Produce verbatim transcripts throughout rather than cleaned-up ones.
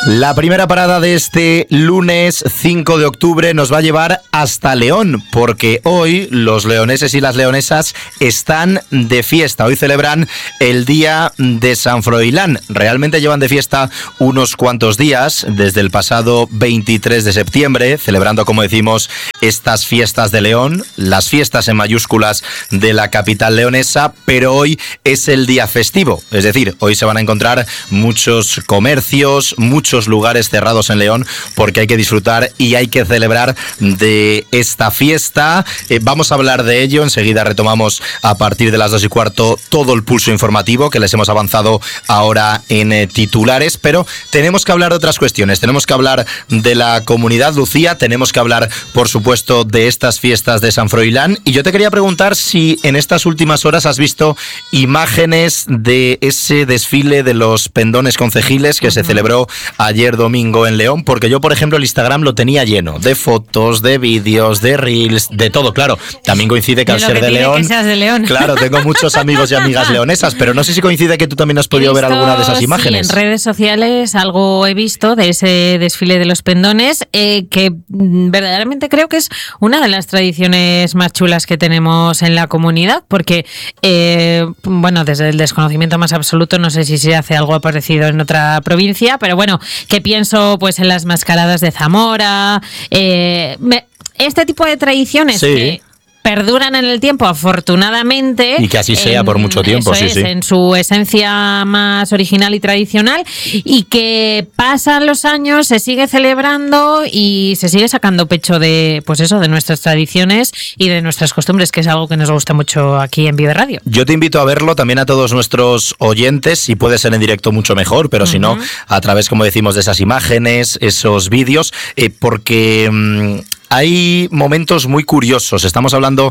La primera parada de este lunes cinco de octubre nos va a llevar hasta León, porque hoy los leoneses y las leonesas están de fiesta. Hoy celebran el Día de San Froilán. Realmente llevan de fiesta unos cuantos días, desde el pasado veintitrés de septiembre, celebrando, como decimos, estas fiestas de León, las fiestas en mayúsculas de la capital leonesa, pero hoy es el día festivo. Es decir, hoy se van a encontrar muchos comercios, muchos lugares cerrados en León, porque hay que disfrutar y hay que celebrar de esta fiesta. Eh, vamos a hablar de ello, enseguida retomamos a partir de las dos y cuarto todo el pulso informativo que les hemos avanzado ahora en eh, titulares, pero tenemos que hablar de otras cuestiones, tenemos que hablar de la comunidad, Lucía, tenemos que hablar, por supuesto, de estas fiestas de San Froilán, y yo te quería preguntar si en estas últimas horas has visto imágenes de ese desfile de los pendones concejiles que uh-huh. se celebró ayer domingo en León, porque yo, por ejemplo, el Instagram lo tenía lleno de fotos, de vídeos, de reels, de todo. Claro, también coincide que al ser de León, que seas de León, claro, tengo muchos amigos y amigas leonesas, pero no sé si coincide que tú también has podido visto, ver alguna de esas imágenes. Sí, en redes sociales algo he visto de ese desfile de los pendones, eh, que verdaderamente creo que es una de las tradiciones más chulas que tenemos en la comunidad, porque, eh, bueno, desde el desconocimiento más absoluto, no sé si se hace algo parecido en otra provincia, pero bueno, que pienso pues en las mascaradas de Zamora, eh, me, este tipo de tradiciones sí. que perduran en el tiempo, afortunadamente. Y que así sea en, por mucho tiempo, eso sí, es, sí. En su esencia más original y tradicional, y que pasan los años, se sigue celebrando y se sigue sacando pecho de, pues eso, de nuestras tradiciones y de nuestras costumbres, que es algo que nos gusta mucho aquí en Vive Radio. Yo te invito a verlo también a todos nuestros oyentes, si puede ser en directo mucho mejor, pero uh-huh. si no, a través, como decimos, de esas imágenes, esos vídeos, eh, porque Mmm, hay momentos muy curiosos. Estamos hablando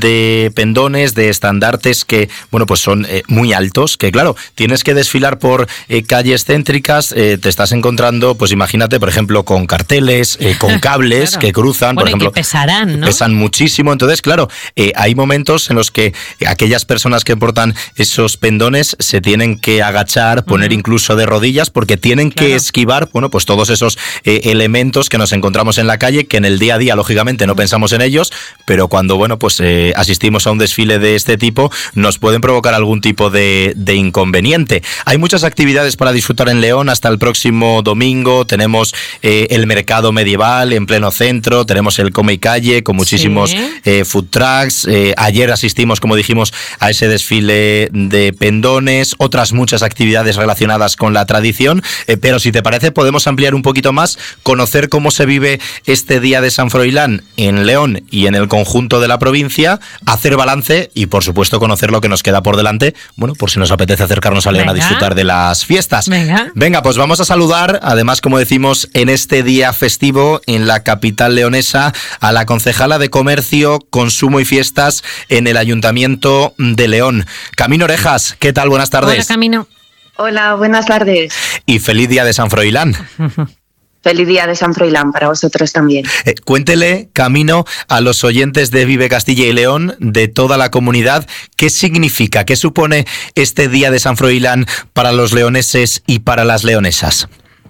de pendones, de estandartes que, bueno, pues son eh, muy altos, que claro, tienes que desfilar por eh, calles céntricas, eh, te estás encontrando, pues imagínate, por ejemplo, con carteles, eh, con cables claro. que cruzan, bueno, por ejemplo. Que pesarán, ¿no? Pesan muchísimo. Entonces, claro, eh, hay momentos en los que aquellas personas que portan esos pendones se tienen que agachar, poner uh-huh. incluso de rodillas, porque tienen claro. que esquivar, bueno, pues todos esos eh, elementos que nos encontramos en la calle, que en el día a día, lógicamente, no pensamos en ellos, pero cuando, bueno, pues eh, asistimos a un desfile de este tipo, nos pueden provocar algún tipo de, de inconveniente. Hay muchas actividades para disfrutar en León hasta el próximo domingo. Tenemos eh, el mercado medieval en pleno centro, tenemos el Come y Calle con muchísimos sí. eh, food trucks. Eh, ayer asistimos, como dijimos, a ese desfile de pendones, otras muchas actividades relacionadas con la tradición, eh, pero si te parece podemos ampliar un poquito más, conocer cómo se vive este día de San Froilán en León y en el conjunto de la provincia, hacer balance y, por supuesto, conocer lo que nos queda por delante, bueno, por si nos apetece acercarnos a León Venga. a disfrutar de las fiestas. Venga. Venga, pues vamos a saludar, además, como decimos, en este día festivo en la capital leonesa, a la concejala de Comercio, Consumo y Fiestas en el Ayuntamiento de León. Camino Orejas, ¿qué tal? Buenas tardes. Hola, Camino. Hola, buenas tardes. Y feliz día de San Froilán. Feliz día de San Froilán para vosotros también. Eh, cuéntele, Camino, a los oyentes de Vive Castilla y León, de toda la comunidad, qué significa, qué supone este día de San Froilán para los leoneses y para las leonesas.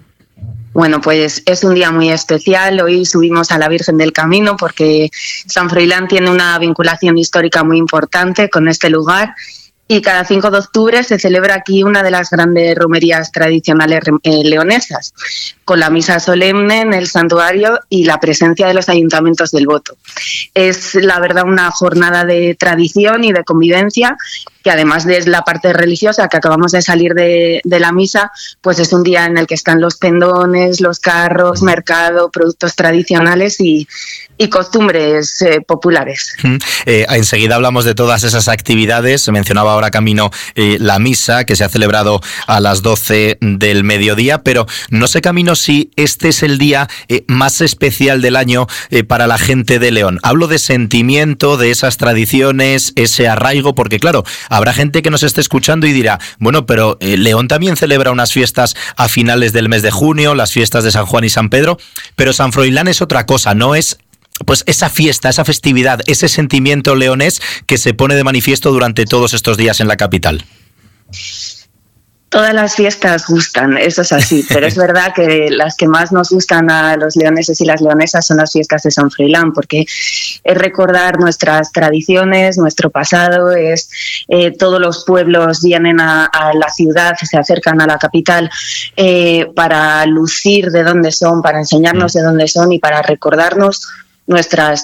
Bueno, pues es un día muy especial. Hoy subimos a la Virgen del Camino porque San Froilán tiene una vinculación histórica muy importante con este lugar. Y cada cinco de octubre se celebra aquí una de las grandes romerías tradicionales eh, leonesas, con la misa solemne en el santuario y la presencia de los ayuntamientos del voto. Es, la verdad, una jornada de tradición y de convivencia, que además de la parte religiosa, que acabamos de salir de, de la misa, pues es un día en el que están los pendones, los carros, mercado, productos tradicionales y, y costumbres eh, populares. Eh, enseguida hablamos de todas esas actividades. Mencionaba ahora, Camino, eh, la misa que se ha celebrado a las doce del mediodía, pero no sé, Camino, si este es el día eh, más especial del año eh, para la gente de León. Hablo de sentimiento, de esas tradiciones, ese arraigo, porque claro, habrá gente que nos esté escuchando y dirá, bueno, pero eh, León también celebra unas fiestas a finales del mes de junio, las fiestas de San Juan y San Pedro, pero San Froilán es otra cosa, no es pues esa fiesta, esa festividad, ese sentimiento leonés que se pone de manifiesto durante todos estos días en la capital. Todas las fiestas gustan, eso es así, pero es verdad que las que más nos gustan a los leoneses y las leonesas son las fiestas de San Froilán, porque es recordar nuestras tradiciones, nuestro pasado, es eh, todos los pueblos vienen a, a la ciudad, se acercan a la capital eh, para lucir de dónde son, para enseñarnos de dónde son y para recordarnos nuestras